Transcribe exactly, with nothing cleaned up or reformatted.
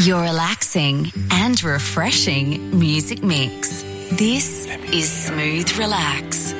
Your relaxing and refreshing music mix. This is Smooth Relax.